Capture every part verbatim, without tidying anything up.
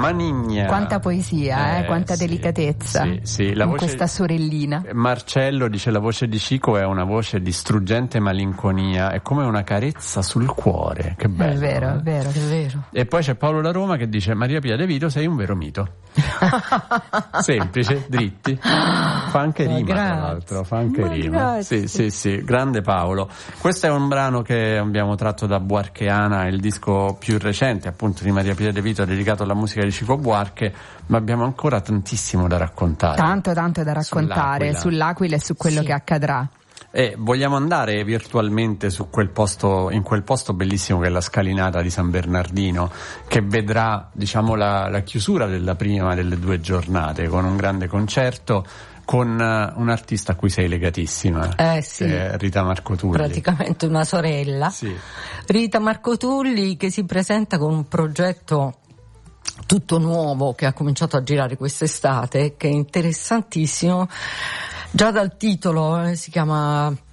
Manigna. Quanta poesia, eh, eh quanta sì, delicatezza. Sì, sì, la in voce, questa sorellina. Marcello dice: la voce di Cico è una voce di struggente malinconia, è come una carezza sul cuore. Che bello. È vero, eh? è vero, è vero. E poi c'è Paolo da Roma che dice: Maria Pia De Vito, sei un vero mito. Semplice, dritti. Fa anche Ma rima, grazie. tra l'altro, fa anche Ma rima. grazie. Sì, sì, sì, grande Paolo. Questo è un brano che abbiamo tratto da Buarcheana, il disco più recente appunto di Maria Pia De Vito, dedicato alla musica di Chico Buarche, ma abbiamo ancora tantissimo da raccontare. Tanto, tanto da raccontare Sull'Aquila, sull'Aquila e su quello sì. che accadrà. E vogliamo andare virtualmente su quel posto, in quel posto bellissimo che è la scalinata di San Bernardino, che vedrà, diciamo, la, la chiusura della prima delle due giornate con un grande concerto con uh, un artista a cui sei legatissima, eh, sì. che è Rita Marcotulli. Praticamente una sorella. Sì. Rita Marcotulli, che si presenta con un progetto tutto nuovo che ha cominciato a girare quest'estate, che è interessantissimo. Già dal titolo eh, si chiama uh,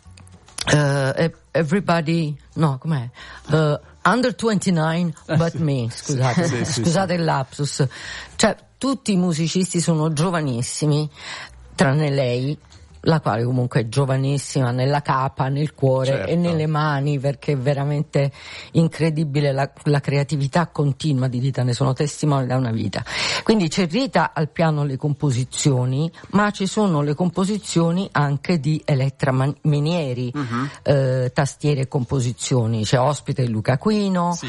Everybody, no, com'è? Uh, Under ventinove but me, scusate, sì, sì, scusate sì. il lapsus. Cioè, tutti i musicisti sono giovanissimi, tranne lei, la quale comunque è giovanissima nella capa, nel cuore, certo, e nelle mani, perché è veramente incredibile la, la creatività continua di Rita, ne sono testimone da una vita. Quindi c'è Rita al piano le composizioni, ma ci sono le composizioni anche di Elettra Menieri, uh-huh. eh, tastiere e composizioni. C'è ospite Luca Aquino, sì.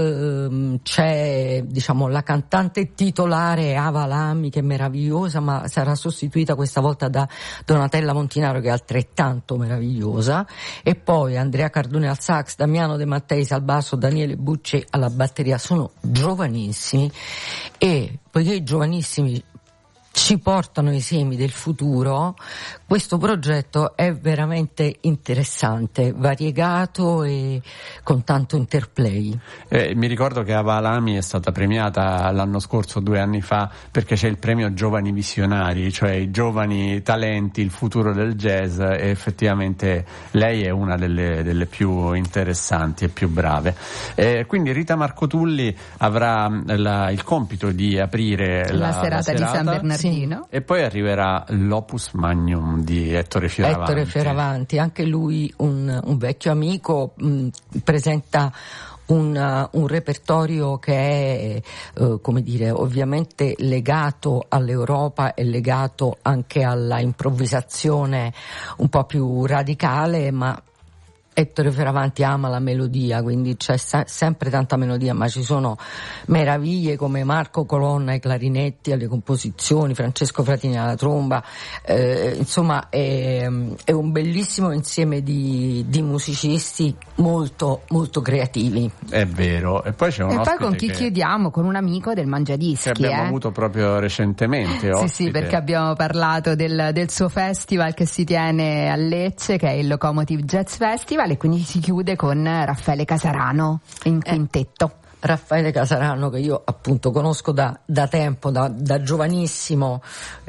eh, c'è diciamo la cantante titolare Ava Lami, che è meravigliosa, ma sarà sostituita questa volta da Donatella Montinaro, che è altrettanto meravigliosa, e poi Andrea Cardone al sax, Damiano De Matteis al basso, Daniele Bucci alla batteria. Sono giovanissimi e poiché i giovanissimi ci portano i semi del futuro, questo progetto è veramente interessante, variegato e con tanto interplay. Eh, mi ricordo che Ava Lami è stata premiata l'anno scorso, due anni fa, perché c'è il premio Giovani Visionari, cioè i giovani talenti, il futuro del jazz, e effettivamente lei è una delle, delle più interessanti e più brave. Eh, quindi Rita Marcotulli avrà la, il compito di aprire la, la serata, la serata di San Bernardino. Sì. E poi arriverà l'Opus Magnum di Ettore Fioravanti. Ettore Fioravanti, anche lui un, un vecchio amico, mh, presenta un, uh, un repertorio che è, uh, come dire, ovviamente legato all'Europa e legato anche alla improvvisazione un po' più radicale, ma Ettore Fioravanti ama la melodia, quindi c'è sa- sempre tanta melodia, ma ci sono meraviglie come Marco Colonna ai clarinetti, alle composizioni, Francesco Fratini alla tromba, eh, insomma è, è un bellissimo insieme di, di musicisti molto molto creativi. È vero. E poi c'è un e ospite poi con chi che, chiudiamo? Con un amico del Mangiadischi, che abbiamo eh? avuto proprio recentemente. Sì, ospite. sì, perché abbiamo parlato del, del suo festival che si tiene a Lecce, che è il Locomotive Jazz Festival, e quindi si chiude con Raffaele Casarano in quintetto. Raffaele Casarano, che io appunto conosco da, da tempo, da, da giovanissimo,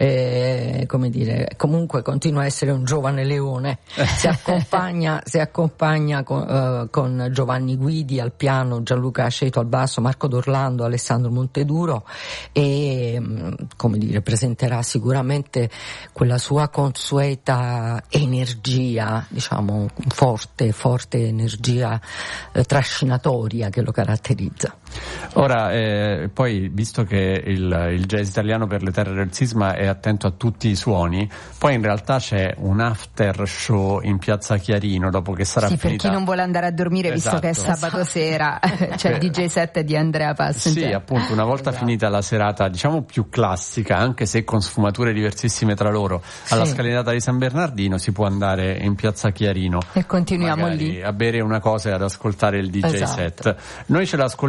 eh, come dire, comunque continua a essere un giovane leone, si accompagna, si accompagna con, uh, con Giovanni Guidi al piano, Gianluca Aceto al basso, Marco D'Orlando, Alessandro Monteduro, e come dire, presenterà sicuramente quella sua consueta energia, diciamo forte, forte energia eh, trascinatoria che lo caratterizza. Ora, eh, poi, visto che il, il jazz italiano per le terre del sisma è attento a tutti i suoni, poi in realtà c'è un after show in Piazza Chiarino dopo che sarà sì, finita. per chi non vuole andare a dormire, esatto. visto che è sabato sera, c'è il D J set di Andrea Passenger. Sì, appunto, una volta esatto. finita la serata, diciamo più classica, anche se con sfumature diversissime tra loro, alla sì. scalinata di San Bernardino si può andare in Piazza Chiarino e continuiamo lì a bere una cosa e ad ascoltare il D J esatto. set. Noi ce l'ascoltiamo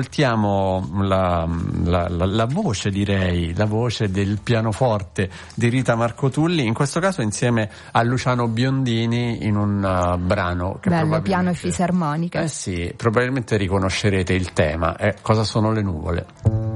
La, la, la, la voce, direi, la voce del pianoforte di Rita Marcotulli, in questo caso insieme a Luciano Biondini in un uh, brano che bello, probabilmente, piano e fisarmonica. Eh sì, probabilmente riconoscerete il tema, eh, Cosa sono le nuvole.